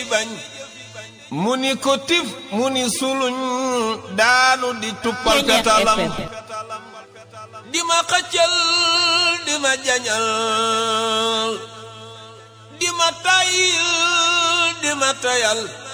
jëfi bañ mu ni ko tif mu ni suluñ daanu di tuppal katalam di ma xëccal di ma jañal di ma tayil di ma tayal